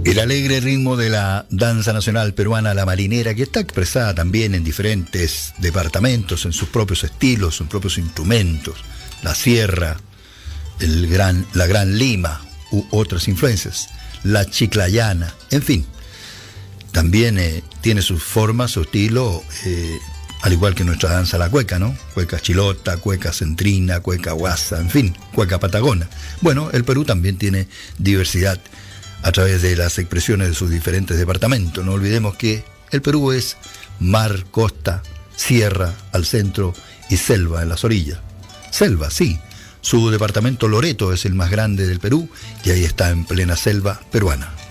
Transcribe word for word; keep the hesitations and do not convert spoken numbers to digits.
El alegre ritmo de la danza nacional peruana, la marinera, que está expresada también en diferentes departamentos, en sus propios estilos, sus propios instrumentos, la sierra, el gran, la gran lima u otras influencias, la chiclayana, en fin. También eh, tiene sus formas, su estilo, eh, al igual que nuestra danza la cueca, ¿no? Cueca chilota, cueca centrina, cueca guasa, en fin, cueca patagona. Bueno, el Perú también tiene diversidad a través de las expresiones de sus diferentes departamentos. No olvidemos que el Perú es mar, costa, sierra al centro y selva en las orillas. Selva, sí. Su departamento Loreto es el más grande del Perú y ahí está en plena selva peruana.